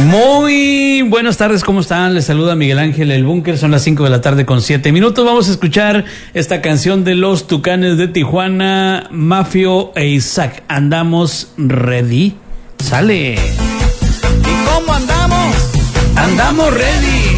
Muy buenas tardes, ¿cómo están? Les saluda Miguel Ángel El Búnker, son las 5 de la tarde con 7 minutos. Vamos a escuchar esta canción de los Tucanes de Tijuana, Mafio e Isaac. ¿Andamos ready? ¡Sale! ¿Y cómo andamos? ¡Andamos ready!